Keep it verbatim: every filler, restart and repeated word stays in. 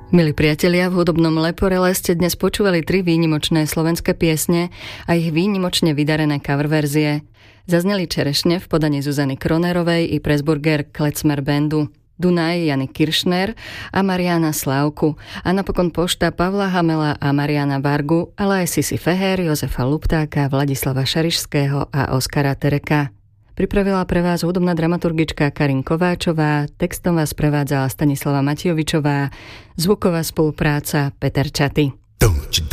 Milí priatelia, v hudobnom Leporele ste dnes počúvali tri výnimočné slovenské piesne a ich výnimočne vydarené cover verzie. Zazneli Čerešne v podaní Zuzany Kronerovej i Pressburger Klezmer Bandu, Dunaj Jany Kiršner a Mariana Slávku a napokon Pošta Pavla Hamela a Mariana Vargu, ale aj Sisi Feher, Jozefa Luptáka, Vladislava Šarišského a Oskara Tereka. Pripravila pre vás hudobná dramaturgička Karin Kováčová, textom vás prevádzala Stanislava Matiovičová, zvuková spolupráca Peter Čaty.